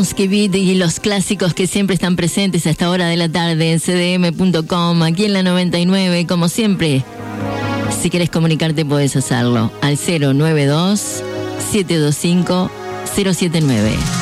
Lebowski Beat y los clásicos que siempre están presentes a esta hora de la tarde en cdm.com, aquí en la 99, como siempre. Si querés comunicarte podés hacerlo al 092-725-079.